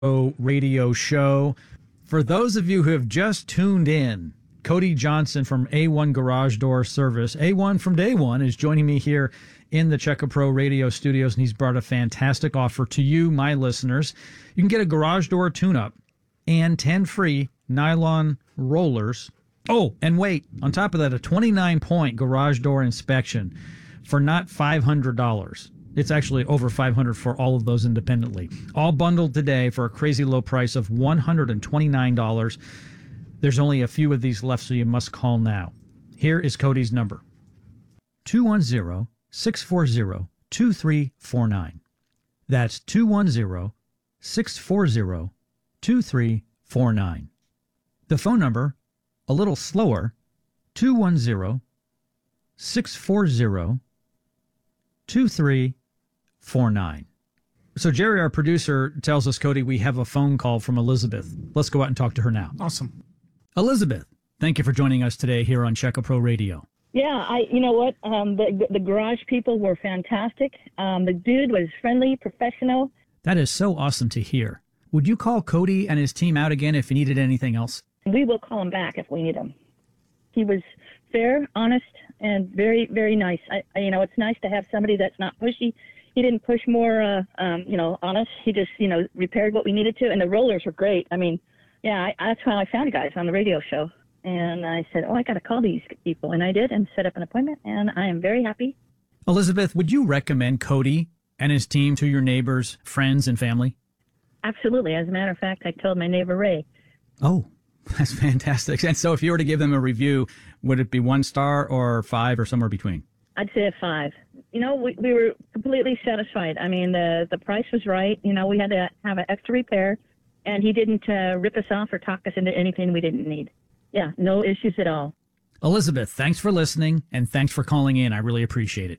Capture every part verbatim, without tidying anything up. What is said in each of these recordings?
Radio show. For those of you who have just tuned in, Cody Johnson from A one Garage Door Service, A one from day one, is joining me here in the Check A Pro Radio studios, and he's brought a fantastic offer to you, my listeners. You can get a garage door tune-up and ten free nylon rollers. Oh, and wait, on top of that, a twenty-nine point garage door inspection for not five hundred dollars. It's actually over five hundred dollars for all of those independently. All bundled today for a crazy low price of one hundred twenty-nine dollars. There's only a few of these left, so you must call now. Here is Cody's number. two one zero, six four zero, two three four nine. That's two one zero, six four zero, two three four nine. The phone number, a little slower, two one zero, six four zero, two three four nine. So Jerry, our producer, tells us, Cody, we have a phone call from Elizabeth. Let's go out and talk to her now. Awesome. Elizabeth, thank you for joining us today here on Check A Pro Radio. Yeah, I. You know what? Um, the the garage people were fantastic. Um, the dude was friendly, professional. That is so awesome to hear. Would you call Cody and his team out again if you needed anything else? We will call him back if we need him. He was fair, honest, and very, very nice. I, I, you know, it's nice to have somebody that's not pushy. He didn't push more, uh, um, you know, on us. He just, you know, repaired what we needed to, and the rollers were great. I mean, yeah, I, that's how I found you guys on the radio show. And I said, oh, I got to call these people. And I did and set up an appointment, and I am very happy. Elizabeth, would you recommend Cody and his team to your neighbors, friends, and family? Absolutely. As a matter of fact, I told my neighbor Ray. Oh, that's fantastic. And so if you were to give them a review, would it be one star or five or somewhere between? I'd say a five. You know, we, we were completely satisfied. I mean, the the price was right. You know, we had to have an extra repair, and he didn't uh, rip us off or talk us into anything we didn't need. Yeah, no issues at all. Elizabeth, thanks for listening, and thanks for calling in. I really appreciate it.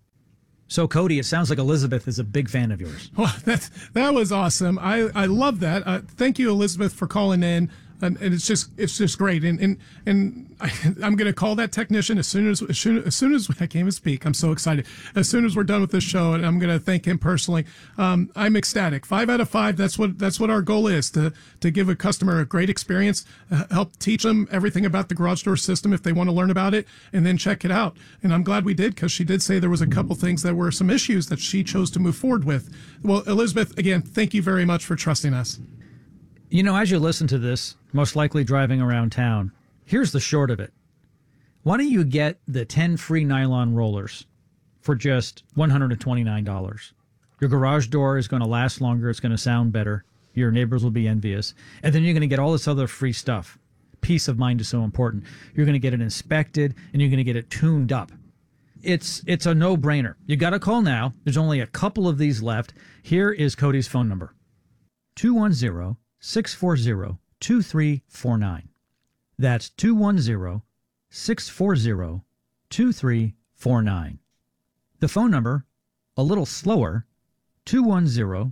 So, Cody, it sounds like Elizabeth is a big fan of yours. Well, that, that was awesome. I, I love that. Uh, thank you, Elizabeth, for calling in. And, and it's just it's just great. And and, and I, I'm going to call that technician as soon as, as soon as soon as I can't even speak. I'm so excited. As soon as we're done with this show, and I'm going to thank him personally. Um, I'm ecstatic. Five out of five. That's what that's what our goal is, to to give a customer a great experience, uh, help teach them everything about the garage door system if they want to learn about it, and then check it out. And I'm glad we did, because she did say there was a couple things that were some issues that she chose to move forward with. Well, Elizabeth, again, thank you very much for trusting us. You know, as you listen to this, most likely driving around town, here's the short of it. Why don't you get the ten free nylon rollers for just one hundred twenty-nine dollars? Your garage door is going to last longer. It's going to sound better. Your neighbors will be envious. And then you're going to get all this other free stuff. Peace of mind is so important. You're going to get it inspected, and you're going to get it tuned up. It's it's a no-brainer. You got to call now. There's only a couple of these left. Here is Cody's phone number. two one zero, six four zero, two three four nine. That's two one zero, six four zero, two three four nine. The phone number, a little slower, two one zero,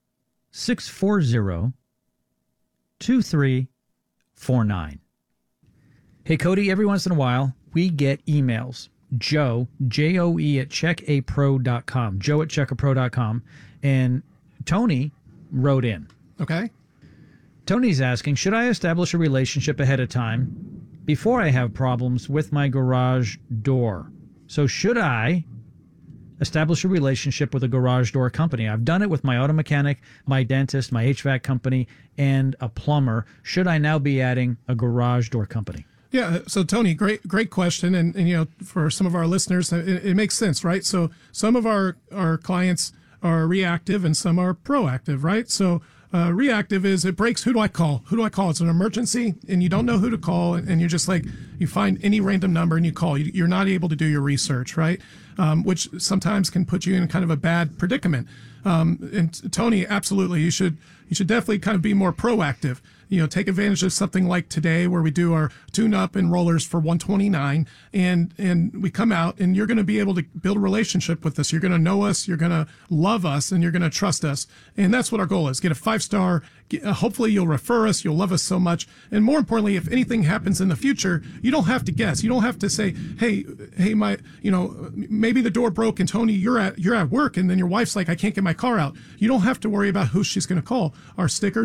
six four zero, two three four nine. Hey, Cody, every once in a while, we get emails. Joe, J O E at check a pro dot com. Joe at check a pro dot com. And Tony wrote in. Okay. Tony's asking, should I establish a relationship ahead of time before I have problems with my garage door? So should I establish a relationship with a garage door company? I've done it with my auto mechanic, my dentist, my H V A C company, and a plumber. Should I now be adding a garage door company? Yeah. So Tony, great, great question. And, and you know, for some of our listeners, it, it makes sense, right? So some of our, our clients are reactive and some are proactive, right? So uh, reactive is it breaks. Who do I call? Who do I call? It's an emergency and you don't know who to call. And, and you're just like, you find any random number and you call. You, you're not able to do your research, right? Um, which sometimes can put you in kind of a bad predicament. Um, and Tony, absolutely, you should you should definitely kind of be more proactive. you know, take advantage of something like today where we do our tune up and rollers for one twenty-nine, and and we come out and you're going to be able to build a relationship with us. You're going to know us, you're going to love us, and you're going to trust us. And that's what our goal is. Get a five star. Uh, hopefully you'll refer us. You'll love us so much. And more importantly, if anything happens in the future, you don't have to guess. You don't have to say, hey, hey, my, you know, maybe the door broke and Tony, you're at, you're at work. And then your wife's like, I can't get my car out. You don't have to worry about who she's going to call. Our stickers